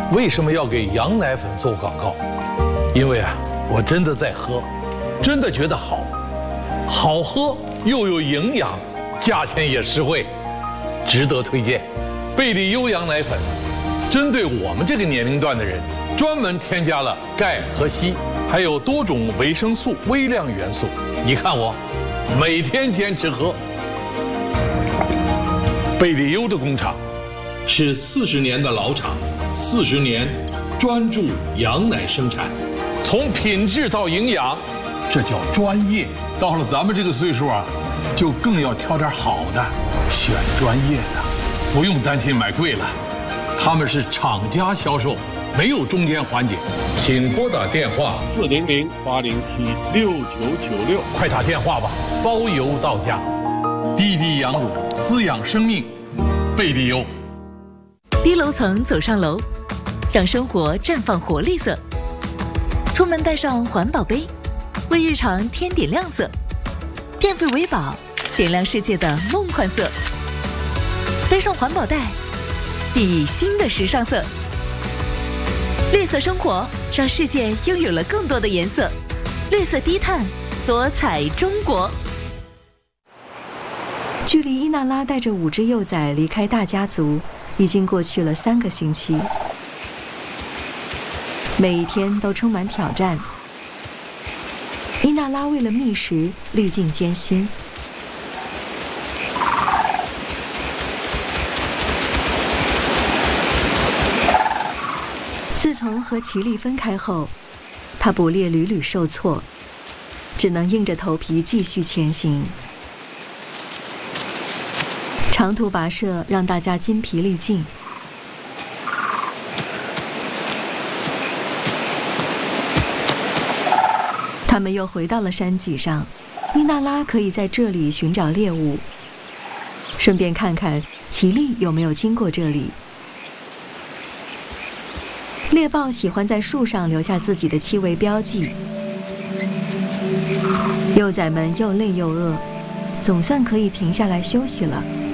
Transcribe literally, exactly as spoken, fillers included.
为什么要给羊奶粉做广告？因为啊，我真的在喝，真的觉得好，好喝又有营养，价钱也实惠，值得推荐。贝利优羊奶粉，针对我们这个年龄段的人，专门添加了钙和硒，还有多种维生素、微量元素。你看我，每天坚持喝。贝利优的工厂是四十年的老厂，四十年专注羊奶生产，从品质到营养，这叫专业。到了咱们这个岁数啊，就更要挑点好的，选专业的，不用担心买贵了。他们是厂家销售，没有中间环节。请拨打电话四零零八零七六九九六， 快打电话吧，包邮到家。滴滴羊乳，滋养生命，贝利优。 低楼层走上楼，让生活绽放活力色。出门带上环保杯，为日常添点亮色。电费维宝，点亮世界的梦幻色。背上环保袋，熠熠新的时尚色。绿色生活，让世界拥有了更多的颜色。绿色低碳，多彩中国。距离伊娜拉带着五只幼崽离开大家族，已经过去了三个星期。每一天都充满挑战。伊娜拉为了觅食历尽艰辛。自从和奇丽分开后，她捕猎屡屡受挫，只能硬着头皮继续前行。长途跋涉让大家筋疲力尽。他们又回到了山脊上，伊娜拉可以在这里寻找猎物，顺便看看奇丽有没有经过这里。猎豹喜欢在树上留下自己的气味标记。幼崽们又累又饿，总算可以停下来休息了。